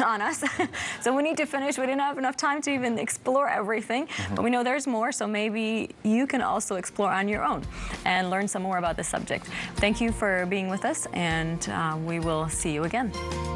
on us. So we need to finish. We didn't have enough time to even explore everything, but we know there's more, so maybe you can also explore on your own and learn some more about this subject. Thank you for being with us, and we will see you again.